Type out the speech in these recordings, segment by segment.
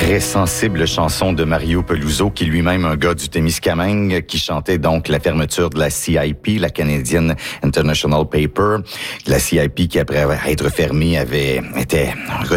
Très sensible chanson de Mario Peluso, qui est lui-même un gars du Témiscamingue, qui chantait donc la fermeture de la CIP, la Canadian International Paper. La CIP qui, après être fermée, était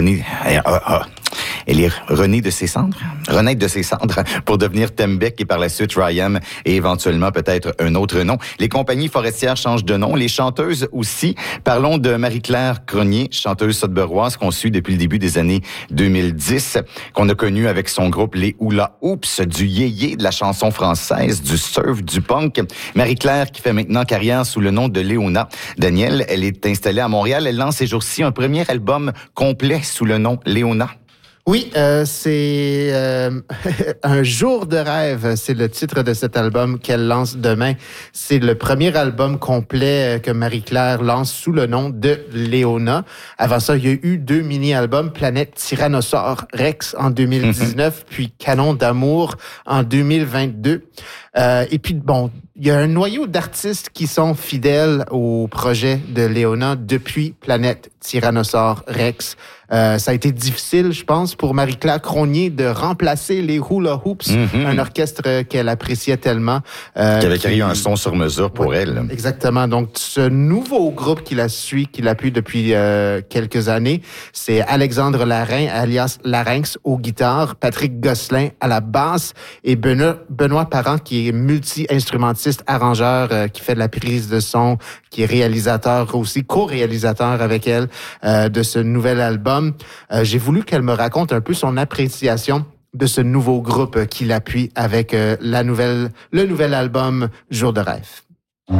elle est renaître de ses cendres pour devenir Tembec et par la suite Ryan et éventuellement peut-être un autre nom. Les compagnies forestières changent de nom, les chanteuses aussi. Parlons de Marie-Claire Cronier, chanteuse sudburoise qu'on suit depuis le début des années 2010, qu'on a connue avec son groupe Les Hula Hoops, du yéyé, de la chanson française, du surf, du punk. Marie-Claire qui fait maintenant carrière sous le nom de Léona Daniel, elle est installée à Montréal, elle lance ces jours-ci un premier album complet sous le nom Léona. Oui, c'est Un jour de rêve, c'est le titre de cet album qu'elle lance demain. C'est le premier album complet que Marie-Claire lance sous le nom de Léona. Avant ça, il y a eu 2 mini-albums, Planète Tyrannosaure Rex en 2019, puis Canon d'amour en 2022. Et puis, bon, il y a un noyau d'artistes qui sont fidèles au projet de Léona depuis Planète Tyrannosaure Rex. Ça a été difficile, je pense, pour Marie-Claire Cronier de remplacer les Hula Hoops, un orchestre qu'elle appréciait tellement. Qui avait créé un son sur mesure pour elle. Exactement. Donc, ce nouveau groupe qui la suit, qui l'appuie depuis quelques années, c'est Alexandre Larrain, alias Larynx, aux guitares, Patrick Gosselin à la basse et Benoît Parent, qui est multi-instrumentiste, arrangeur, qui fait de la prise de son, qui est réalisateur aussi, co-réalisateur avec elle de ce nouvel album. J'ai voulu qu'elle me raconte un peu son appréciation de ce nouveau groupe qui l'appuie avec le nouvel album Jour de rêve.